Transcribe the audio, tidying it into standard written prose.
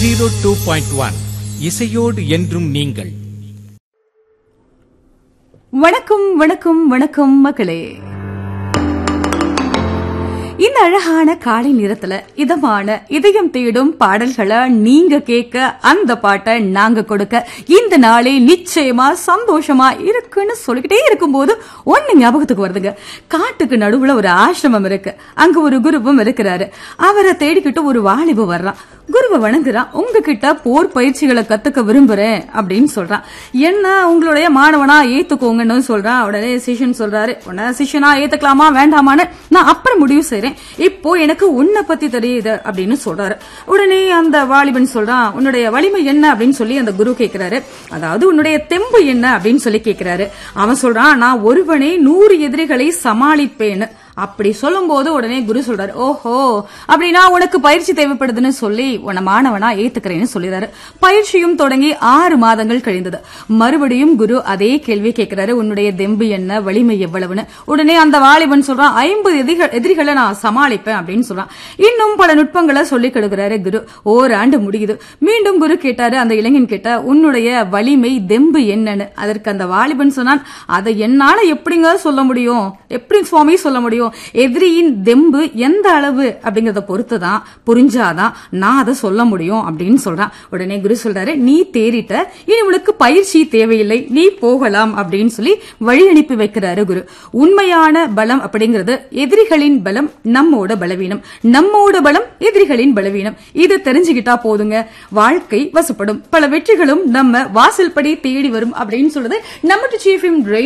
102.1 இசையோடு என்றும் நீங்கள். வணக்கம் வணக்கம் வணக்கம் மக்களே. இந்த அழகான காலை நேரத்துல இதமான இதயம் தேடும் பாடல்களை நீங்க கேட்க, அந்த பாட்டை நாங்க கொடுக்க, இந்த நாளே நிச்சயமா சந்தோஷமா இருக்குன்னு சொல்லிக்கிட்டே இருக்கும்போது ஒண்ணு ஞாபகத்துக்கு வருதுங்க. காட்டுக்கு நடுவுல ஒரு ஆசிரமம் இருக்கு. அங்க ஒரு குருவும் இருக்கிறாரு. அவரை தேடிக்கிட்டு ஒரு வாலிபு வர்றான். குருவை வணங்குறான். உங்ககிட்ட போர் பயிற்சிகளை கத்துக்க விரும்புறேன் அப்படின்னு சொல்றான். என்ன உங்களுடைய மாணவனா ஏத்துக்கோங்கன்னு சொல்றான். உடனே சிஷ்யன் சொல்றாரு, உடனே சிஷ்யனா ஏத்துக்கலாமா வேண்டாமான்னு நான் அப்புறம் முடிவு செய்றேன், இப்போ எனக்கு உன்னை பத்தி தெரியுது அப்படின்னு சொல்றாரு. உடனே அந்த வாலிபன் சொல்றான், உன்னுடைய வலிமை என்ன அப்படின்னு சொல்லி அந்த குரு கேட்கிறாரு. அதாவது உன்னுடைய தெம்பு என்ன அப்படின்னு சொல்லி கேட்கிறாரு. அவன் சொல்றான், நான் ஒருவனே 100 எதிரிகளை சமாளிப்பேன்னு. அப்படி சொல்லும் போது உடனே குரு சொல்றாரு, ஓஹோ அப்படின்னா உனக்கு பயிற்சி தேவைப்படுதுன்னு சொல்லி உன்னை மாணவனா ஏத்துக்கிறேன்னு சொல்லிடுறாரு. பயிற்சியும் தொடங்கி 6 மாதங்கள் கழிந்தது. மறுபடியும் குரு அதே கேள்வி கேட்கிறாரு, உன்னுடைய தெம்பு என்ன, வலிமை எவ்வளவுன்னு. உடனே அந்த வாலிபன் சொல்றான், 50 எதிரிகளை நான் சமாளிப்பேன் அப்படின்னு சொல்றான். இன்னும் பல நுட்பங்களை சொல்லி கொடுக்கிறாரு குரு. ஓராண்டு முடியுது. மீண்டும் குரு கேட்டாரு, அந்த இளைஞன் கேட்ட, உன்னுடைய வலிமை தெம்பு என்னன்னு. அதற்கு அந்த வாலிபன் சொன்னான், அதை என்னால எப்படிங்க சொல்ல முடியும், எப்படி சுவாமி சொல்ல முடியும், எதிரியின் தெம்பு எந்த அளவு அப்படிங்கறத பொறுத்துதான், புரிஞ்சாதான் நான் அதை சொல்ல முடியும் அப்படின்னு சொல்றான். உடனே குரு சொல்றாரு, நீ தேறிட்ட, இனி உனக்கு பயிற்சி தேவையில்லை, நீ போகலாம் அப்படின்னு சொல்லி வழி அனுப்பி வைக்கிறாரு குரு. உண்மையான பலம் அப்படிங்கிறது எதிரிகளின் பலம் நம்மோட பலவீனம், நம்மோட பலம் எதிரிகளின் பலவீனம். இது தெரிஞ்சுக்கிட்டா போதுங்க, வாழ்க்கை வசப்படும், பல வெற்றிகளும் நம்ம வாசல் படி தேடி வரும் அப்படின்னு சொல்றது நம்ம